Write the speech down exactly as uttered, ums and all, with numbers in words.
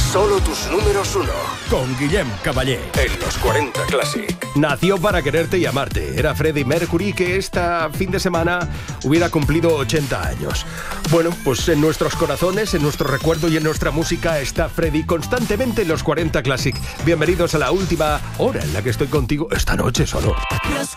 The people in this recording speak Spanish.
Solo tus números uno. Con Guillem Caballé. En los cuarenta Classic. Nació para quererte y amarte. Era Freddie Mercury, que esta fin de semana hubiera cumplido ochenta años. Bueno, pues en nuestros corazones, en nuestro recuerdo y en nuestra música está Freddie constantemente en los cuarenta Classic. Bienvenidos a la última hora en la que estoy contigo esta noche solo. Los